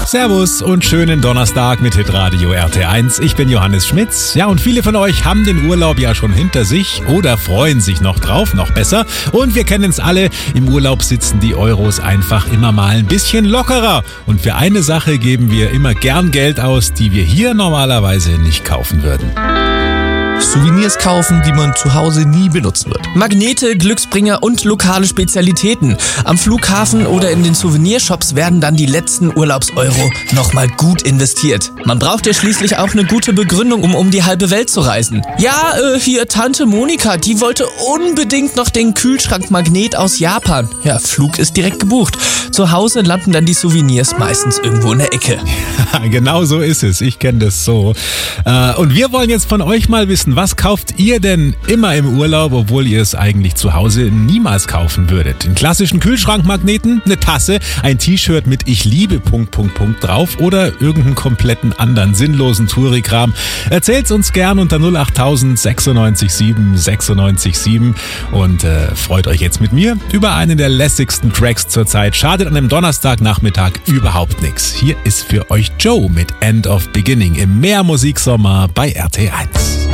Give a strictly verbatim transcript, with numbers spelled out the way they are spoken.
Servus und schönen Donnerstag mit Hitradio R T eins. Ich bin Johannes Schmitz. Ja, und viele von euch haben den Urlaub ja schon hinter sich oder freuen sich noch drauf, noch besser. Und wir kennen es alle, im Urlaub sitzen die Euros einfach immer mal ein bisschen lockerer. Und für eine Sache geben wir immer gern Geld aus, die wir hier normalerweise nicht kaufen würden. Souvenirs kaufen, die man zu Hause nie benutzen wird. Magnete, Glücksbringer und lokale Spezialitäten. Am Flughafen oder in den Souvenirshops werden dann die letzten Urlaubseuro nochmal gut investiert. Man braucht ja schließlich auch eine gute Begründung, um um die halbe Welt zu reisen. Ja, äh, hier Tante Monika, die wollte unbedingt noch den Kühlschrankmagnet aus Japan. Ja, Flug ist direkt gebucht. Zu Hause landen dann die Souvenirs meistens irgendwo in der Ecke. Genau so ist es. Ich kenne das so. Äh, und wir wollen jetzt von euch mal wissen, was kauft ihr denn immer im Urlaub, obwohl ihr es eigentlich zu Hause niemals kaufen würdet? Einen klassischen Kühlschrankmagneten, eine Tasse, ein T-Shirt mit Ich liebe Punkt, Punkt, Punkt drauf oder irgendeinen kompletten anderen sinnlosen Touri-Kram. Erzählt's uns gern unter null acht tausend sechsundneunzig sieben sechsundneunzig sieben und äh, freut euch jetzt mit mir über einen der lässigsten Tracks zur Zeit. Schadet an einem Donnerstagnachmittag überhaupt nichts. Hier ist für euch Joe mit End of Beginning im Mehrmusiksommer bei R T eins.